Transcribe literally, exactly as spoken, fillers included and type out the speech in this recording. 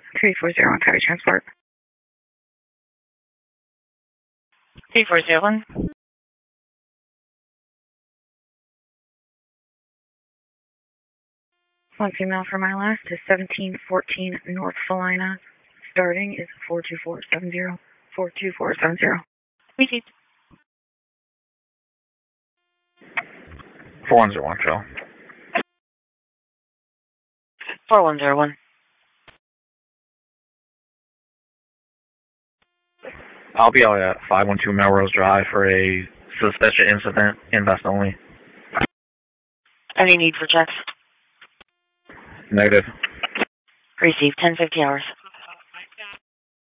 three four zero one, Coyote Transport. three four zero one. One female for my last is seventeen fourteen North Salina. Starting is four two four seven zero. four two four seven zero. Received. four one zero one, Phil. four one zero one. I'll be out at five one two Melrose Drive for a suspicious incident, invest only. Any need for checks? Negative. Received. ten fifty hours.